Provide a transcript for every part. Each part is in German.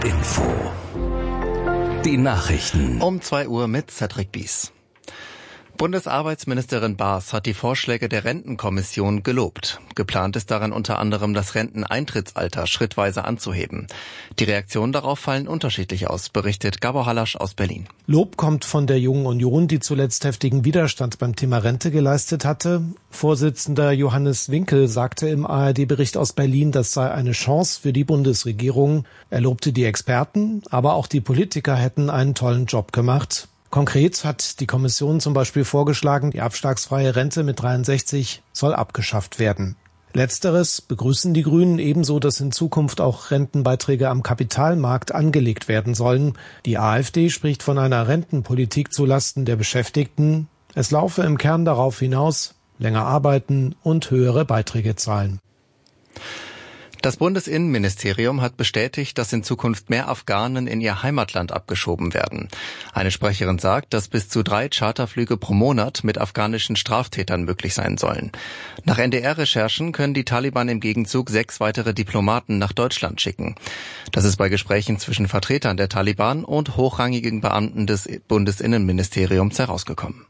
Info. Die Nachrichten. Um 2 Uhr mit Cedric Bies. Bundesarbeitsministerin Baas hat die Vorschläge der Rentenkommission gelobt. Geplant ist darin unter anderem, das Renteneintrittsalter schrittweise anzuheben. Die Reaktionen darauf fallen unterschiedlich aus, berichtet Gabor Halasch aus Berlin. Lob kommt von der Jungen Union, die zuletzt heftigen Widerstand beim Thema Rente geleistet hatte. Vorsitzender Johannes Winkel sagte im ARD-Bericht aus Berlin, das sei eine Chance für die Bundesregierung. Er lobte die Experten, aber auch die Politiker hätten einen tollen Job gemacht. Konkret hat die Kommission zum Beispiel vorgeschlagen, die abschlagsfreie Rente mit 63 soll abgeschafft werden. Letzteres begrüßen die Grünen, ebenso, dass in Zukunft auch Rentenbeiträge am Kapitalmarkt angelegt werden sollen. Die AfD spricht von einer Rentenpolitik zulasten der Beschäftigten. Es laufe im Kern darauf hinaus, länger arbeiten und höhere Beiträge zahlen. Das Bundesinnenministerium hat bestätigt, dass in Zukunft mehr Afghanen in ihr Heimatland abgeschoben werden. Eine Sprecherin sagt, dass bis zu 3 Charterflüge pro Monat mit afghanischen Straftätern möglich sein sollen. Nach NDR-Recherchen können die Taliban im Gegenzug 6 weitere Diplomaten nach Deutschland schicken. Das ist bei Gesprächen zwischen Vertretern der Taliban und hochrangigen Beamten des Bundesinnenministeriums herausgekommen.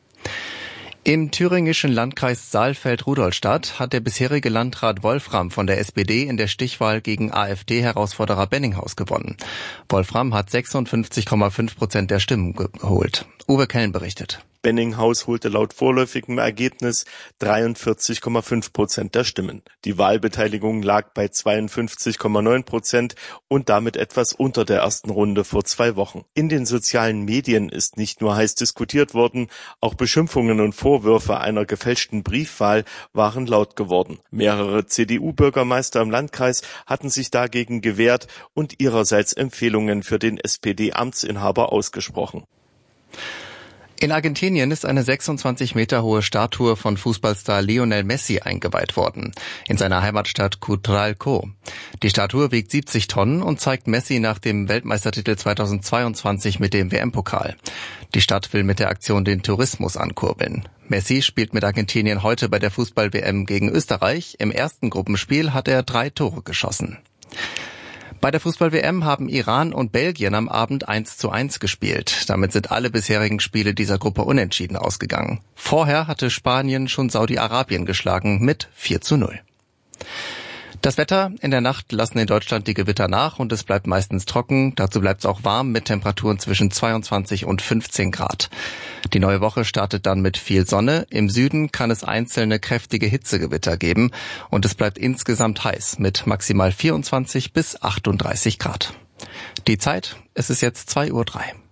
Im thüringischen Landkreis Saalfeld-Rudolstadt hat der bisherige Landrat Wolfram von der SPD in der Stichwahl gegen AfD-Herausforderer Benninghaus gewonnen. Wolfram hat 56,5% der Stimmen geholt. Uwe Kellen berichtet. Benninghaus holte laut vorläufigem Ergebnis 43,5% der Stimmen. Die Wahlbeteiligung lag bei 52,9% und damit etwas unter der ersten Runde vor 2 Wochen. In den sozialen Medien ist nicht nur heiß diskutiert worden, auch Beschimpfungen und Vorwürfe einer gefälschten Briefwahl waren laut geworden. Mehrere CDU-Bürgermeister im Landkreis hatten sich dagegen gewehrt und ihrerseits Empfehlungen für den SPD-Amtsinhaber ausgesprochen. In Argentinien ist eine 26 Meter hohe Statue von Fußballstar Lionel Messi eingeweiht worden, in seiner Heimatstadt Cutralcó. Die Statue wiegt 70 Tonnen und zeigt Messi nach dem Weltmeistertitel 2022 mit dem WM-Pokal. Die Stadt will mit der Aktion den Tourismus ankurbeln. Messi spielt mit Argentinien heute bei der Fußball-WM gegen Österreich. Im ersten Gruppenspiel hat er 3 Tore geschossen. Bei der Fußball-WM haben Iran und Belgien am Abend 1:1 gespielt. Damit sind alle bisherigen Spiele dieser Gruppe unentschieden ausgegangen. Vorher hatte Spanien schon Saudi-Arabien geschlagen mit 4:0. Das Wetter: In der Nacht lassen in Deutschland die Gewitter nach und es bleibt meistens trocken. Dazu bleibt es auch warm mit Temperaturen zwischen 22 und 15 Grad. Die neue Woche startet dann mit viel Sonne. Im Süden kann es einzelne kräftige Hitzegewitter geben und es bleibt insgesamt heiß mit maximal 24 bis 38 Grad. Die Zeit: Es ist jetzt 2:03 Uhr.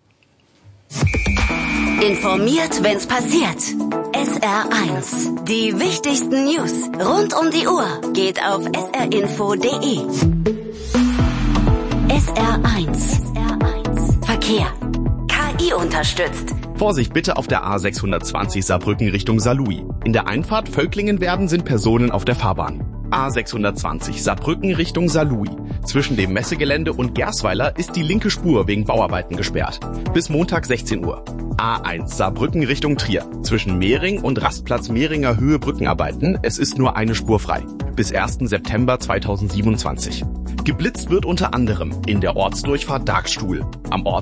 Informiert, wenn's passiert. SR1. Die wichtigsten News rund um die Uhr geht auf srinfo.de. SR1. Verkehr. KI unterstützt. Vorsicht bitte auf der A620 Saarbrücken Richtung Saarlouis. In der Einfahrt Völklingen-Werden sind Personen auf der Fahrbahn. A620 Saarbrücken Richtung Saarlouis. Zwischen dem Messegelände und Gersweiler ist die linke Spur wegen Bauarbeiten gesperrt. Bis Montag 16 Uhr. A1 Saarbrücken Richtung Trier. Zwischen Mehring und Rastplatz Mehringer Höhe Brückenarbeiten. Es ist nur eine Spur frei. Bis 1. September 2027. Geblitzt wird unter anderem in der Ortsdurchfahrt Darkstuhl, am Ort